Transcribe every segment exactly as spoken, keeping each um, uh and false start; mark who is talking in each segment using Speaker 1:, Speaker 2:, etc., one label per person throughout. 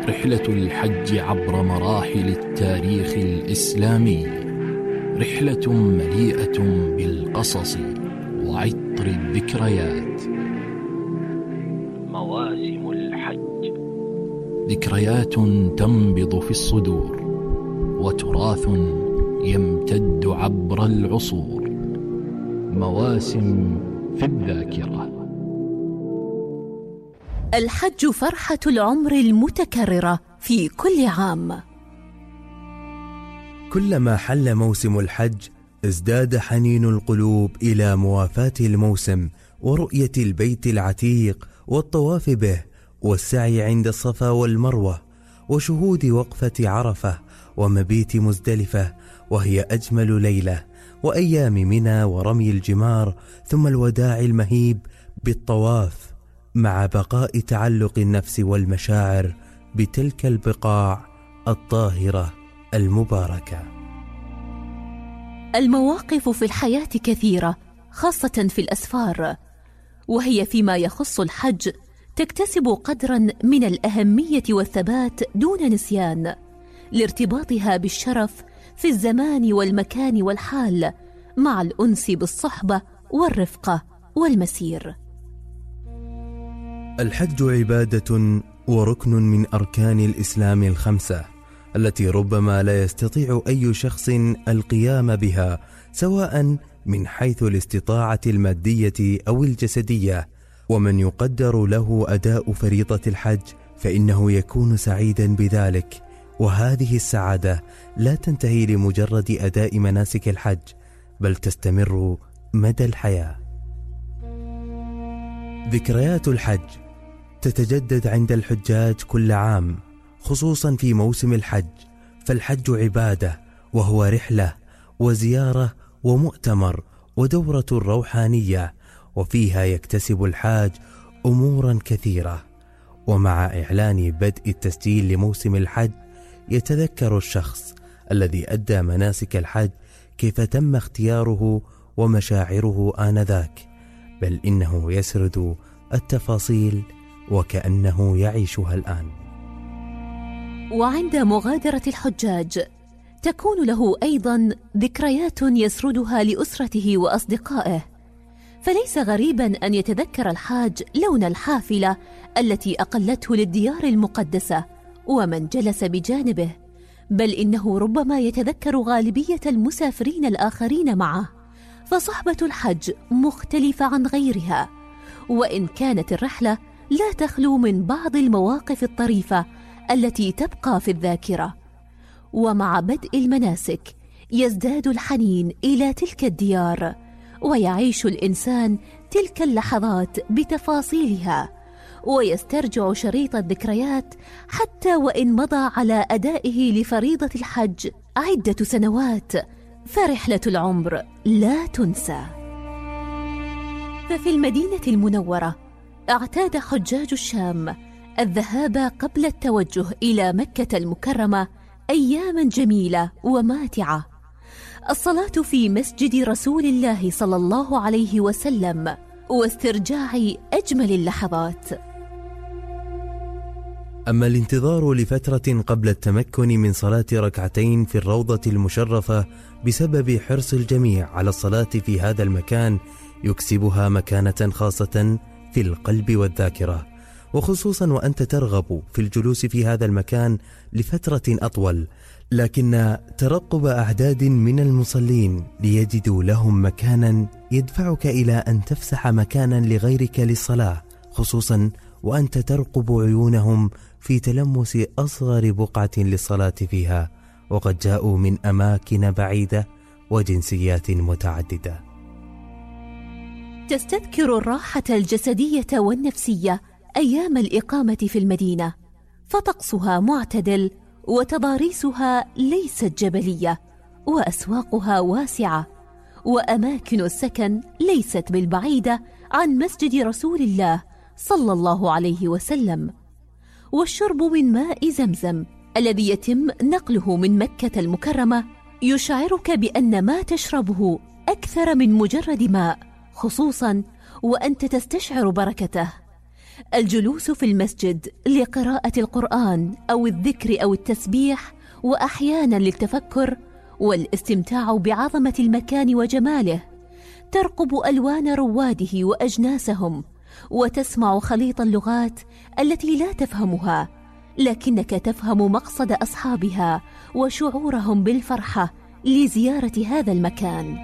Speaker 1: رحلة الحج عبر مراحل التاريخ الإسلامي، رحلة مليئة بالقصص وعطر الذكريات. مواسم الحج، ذكريات تنبض في الصدور، وتراث يمتد عبر العصور. مواسم في الذاكرة.
Speaker 2: الحج فرحة العمر المتكررة في كل عام.
Speaker 3: كلما حل موسم الحج ازداد حنين القلوب إلى موافاة الموسم ورؤية البيت العتيق والطواف به والسعي عند الصفا والمروة وشهود وقفة عرفة ومبيت مزدلفة، وهي أجمل ليلة، وأيام منى ورمي الجمار، ثم الوداع المهيب بالطواف، مع بقاء تعلق النفس والمشاعر بتلك البقاع الطاهرة المباركة.
Speaker 2: المواقف في الحياة كثيرة، خاصة في الأسفار، وهي فيما يخص الحج تكتسب قدرا من الأهمية والثبات دون نسيان، لارتباطها بالشرف في الزمان والمكان والحال، مع الأنس بالصحبة والرفقة والمسير.
Speaker 3: الحج عبادة وركن من أركان الإسلام الخمسة، التي ربما لا يستطيع أي شخص القيام بها، سواء من حيث الاستطاعة المادية أو الجسدية. ومن يقدر له أداء فريضة الحج فإنه يكون سعيدا بذلك، وهذه السعادة لا تنتهي لمجرد أداء مناسك الحج، بل تستمر مدى الحياة. ذكريات الحج تتجدد عند الحجاج كل عام، خصوصا في موسم الحج، فالحج عبادة، وهو رحلة وزيارة ومؤتمر ودورة روحانية، وفيها يكتسب الحاج أمورا كثيرة. ومع إعلان بدء التسجيل لموسم الحج يتذكر الشخص الذي أدى مناسك الحج كيف تم اختياره ومشاعره آنذاك، بل إنه يسرد التفاصيل وكأنه يعيشها الآن.
Speaker 2: وعند مغادرة الحجاج تكون له أيضا ذكريات يسردها لأسرته وأصدقائه، فليس غريبا أن يتذكر الحاج لون الحافلة التي أقلته للديار المقدسة ومن جلس بجانبه، بل إنه ربما يتذكر غالبية المسافرين الآخرين معه، فصحبة الحج مختلفة عن غيرها، وإن كانت الرحلة لا تخلو من بعض المواقف الطريفة التي تبقى في الذاكرة. ومع بدء المناسك يزداد الحنين إلى تلك الديار، ويعيش الإنسان تلك اللحظات بتفاصيلها، ويسترجع شريط الذكريات حتى وإن مضى على أدائه لفريضة الحج عدة سنوات، فرحلة العمر لا تنسى. ففي المدينة المنورة اعتاد حجاج الشام الذهاب قبل التوجه إلى مكة المكرمة أياما جميلة وماتعة، الصلاة في مسجد رسول الله صلى الله عليه وسلم، واسترجاع أجمل اللحظات.
Speaker 3: أما الانتظار لفترة قبل التمكن من صلاة ركعتين في الروضة المشرفة بسبب حرص الجميع على الصلاة في هذا المكان يكسبها مكانة خاصة في القلب والذاكرة، وخصوصا وأنت ترغب في الجلوس في هذا المكان لفترة أطول، لكن ترقب أعداد من المصلين ليجدوا لهم مكانا يدفعك إلى أن تفسح مكانا لغيرك للصلاة، خصوصا وأنت ترقب عيونهم في تلمس أصغر بقعة للصلاة فيها، وقد جاءوا من أماكن بعيدة وجنسيات متعددة.
Speaker 2: تستذكر الراحة الجسدية والنفسية أيام الإقامة في المدينة، فطقسها معتدل، وتضاريسها ليست جبلية، وأسواقها واسعة، وأماكن السكن ليست بالبعيدة عن مسجد رسول الله صلى الله عليه وسلم. والشرب من ماء زمزم الذي يتم نقله من مكة المكرمة يشعرك بأن ما تشربه أكثر من مجرد ماء، خصوصا وأنت تستشعر بركته، الجلوس في المسجد لقراءة القرآن أو الذكر أو التسبيح، وأحيانا للتفكر والاستمتاع بعظمة المكان وجماله. ترقب ألوان رواده وأجناسهم، وتسمع خليط اللغات التي لا تفهمها، لكنك تفهم مقصد أصحابها وشعورهم بالفرحة لزيارة هذا المكان.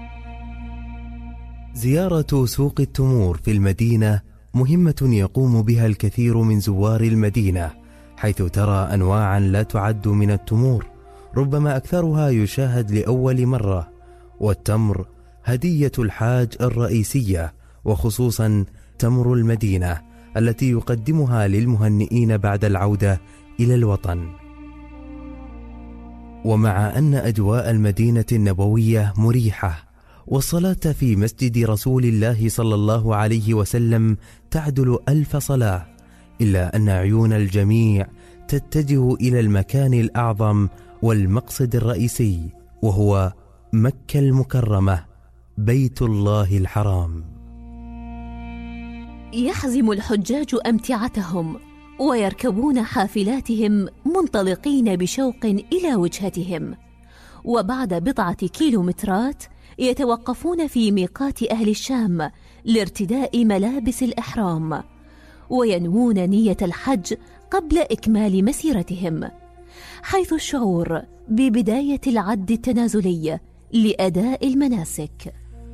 Speaker 3: زيارة سوق التمور في المدينة مهمة يقوم بها الكثير من زوار المدينة، حيث ترى أنواعا لا تعد من التمور، ربما أكثرها يشاهد لأول مرة. والتمر هدية الحاج الرئيسية، وخصوصا تمر المدينة التي يقدمها للمهنئين بعد العودة إلى الوطن. ومع أن أجواء المدينة النبوية مريحة، والصلاة في مسجد رسول الله صلى الله عليه وسلم تعدل ألف صلاة، إلا أن عيون الجميع تتجه إلى المكان الأعظم والمقصد الرئيسي، وهو مكة المكرمة، بيت الله الحرام.
Speaker 2: يحزم الحجاج أمتعتهم ويركبون حافلاتهم منطلقين بشوق إلى وجهتهم، وبعد بضعة كيلومترات يتوقفون في ميقات أهل الشام لارتداء ملابس الإحرام، وينوون نية الحج قبل إكمال مسيرتهم، حيث الشعور ببداية العد التنازلي لأداء المناسك.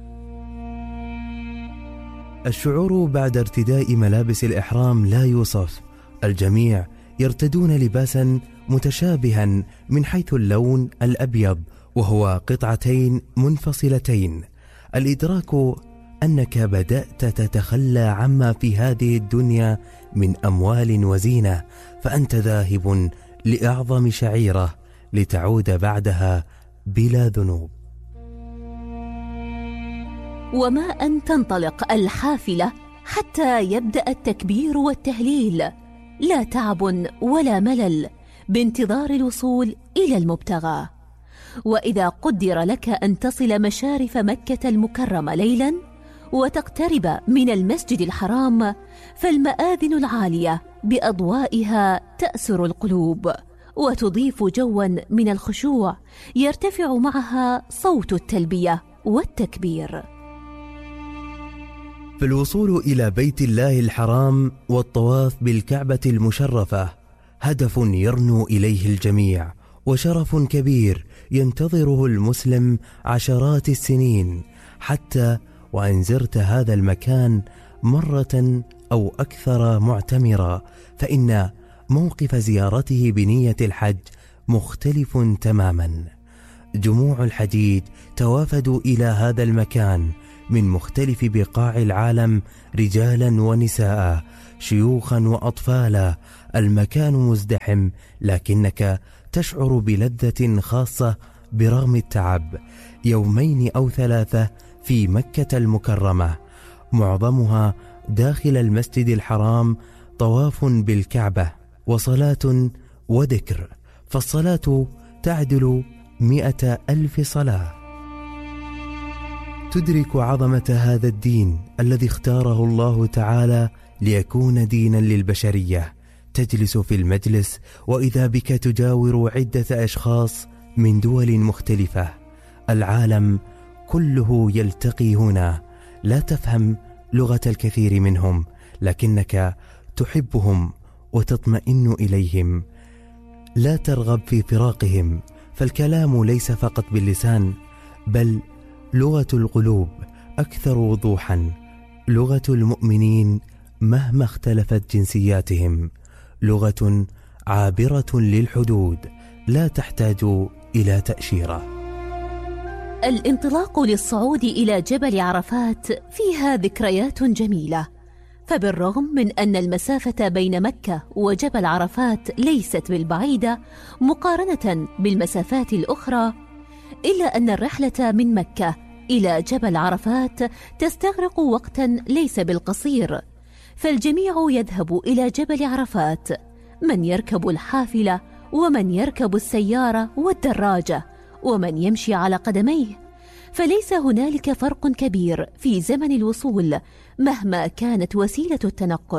Speaker 3: الشعور بعد ارتداء ملابس الإحرام لا يوصف. الجميع يرتدون لباسا متشابها من حيث اللون الأبيض، وهو قطعتين منفصلتين. الإدراك أنك بدأت تتخلى عما في هذه الدنيا من أموال وزينة، فأنت ذاهب لأعظم شعيرة لتعود بعدها بلا ذنوب.
Speaker 2: وما أن تنطلق الحافلة حتى يبدأ التكبير والتهليل، لا تعب ولا ملل بانتظار الوصول إلى المبتغى. وإذا قدر لك أن تصل مشارف مكة المكرمة ليلاً وتقترب من المسجد الحرام، فالمآذن العالية بأضوائها تأسر القلوب وتضيف جواً من الخشوع يرتفع معها صوت التلبية والتكبير.
Speaker 3: فالوصول إلى بيت الله الحرام والطواف بالكعبة المشرفة هدف يرنو إليه الجميع، وشرف كبير ينتظره المسلم عشرات السنين، حتى وإن زرت هذا المكان مرة أو أكثر معتمرا، فإن موقف زيارته بنية الحج مختلف تماما. جموع الحجيج توافدوا إلى هذا المكان من مختلف بقاع العالم، رجالا ونساء، شيوخا وأطفالا. المكان مزدحم، لكنك تشعر بلذة خاصة برغم التعب. يومين أو ثلاثة في مكة المكرمة، معظمها داخل المسجد الحرام، طواف بالكعبة وصلاة وذكر، فالصلاة تعدل مئة ألف صلاة. تدرك عظمة هذا الدين الذي اختاره الله تعالى ليكون دينا للبشرية. تجلس في المجلس وإذا بك تجاور عدة أشخاص من دول مختلفة. العالم كله يلتقي هنا، لا تفهم لغة الكثير منهم، لكنك تحبهم وتطمئن إليهم، لا ترغب في فراقهم، فالكلام ليس فقط باللسان، بل لغة القلوب أكثر وضوحا. لغة المؤمنين مهما اختلفت جنسياتهم، لغة عابرة للحدود لا تحتاج إلى تأشيرة.
Speaker 2: الانطلاق للصعود إلى جبل عرفات فيها ذكريات جميلة، فبالرغم من أن المسافة بين مكة وجبل عرفات ليست بالبعيدة مقارنة بالمسافات الأخرى، إلا أن الرحلة من مكة إلى جبل عرفات تستغرق وقتا ليس بالقصير، فالجميع يذهب إلى جبل عرفات، من يركب الحافلة ومن يركب السيارة والدراجة ومن يمشي على قدميه، فليس هنالك فرق كبير في زمن الوصول مهما كانت وسيلة التنقل.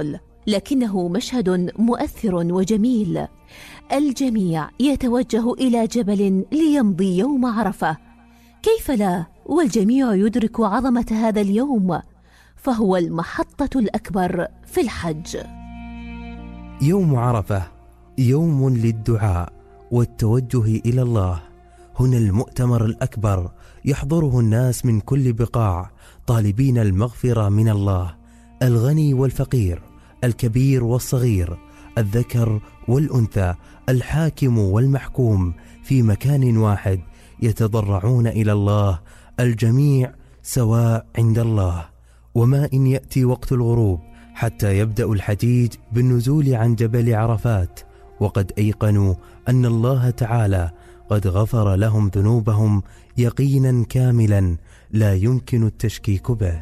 Speaker 2: لكنه مشهد مؤثر وجميل. الجميع يتوجه إلى جبل ليمضي يوم عرفة، كيف لا والجميع يدرك عظمة هذا اليوم، فهو المحطة الأكبر في الحج.
Speaker 3: يوم عرفة يوم للدعاء والتوجه إلى الله. هنا المؤتمر الأكبر يحضره الناس من كل بقاع طالبين المغفرة من الله، الغني والفقير، الكبير والصغير، الذكر والأنثى، الحاكم والمحكوم، في مكان واحد يتضرعون إلى الله، الجميع سواء عند الله. وما إن يأتي وقت الغروب حتى يبدأ الحجيج بالنزول عن جبل عرفات، وقد أيقنوا أن الله تعالى قد غفر لهم ذنوبهم يقينا كاملا لا يمكن التشكيك به.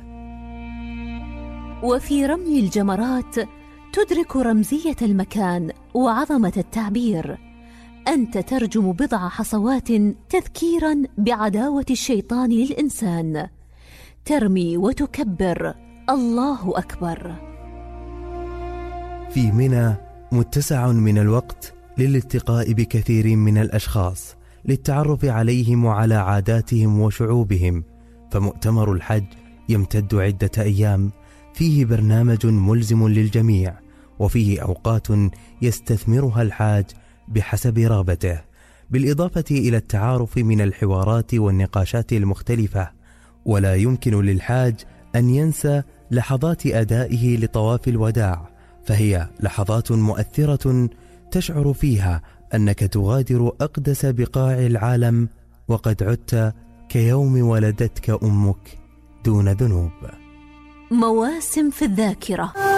Speaker 2: وفي رمي الجمرات تدرك رمزية المكان وعظمة التعبير. أنت ترجم بضع حصوات تذكيرا بعداوة الشيطان للإنسان، ترمي وتكبر الله أكبر.
Speaker 3: في منى متسع من الوقت للالتقاء بكثير من الأشخاص للتعرف عليهم وعلى عاداتهم وشعوبهم، فمؤتمر الحج يمتد عدة أيام، فيه برنامج ملزم للجميع، وفيه أوقات يستثمرها الحاج بحسب رغبته، بالإضافة إلى التعارف من الحوارات والنقاشات المختلفة. ولا يمكن للحاج أن ينسى لحظات أدائه لطواف الوداع، فهي لحظات مؤثرة تشعر فيها أنك تغادر أقدس بقاع العالم وقد عدت كيوم ولدتك أمك دون ذنوب.
Speaker 2: مواسم في الذاكرة.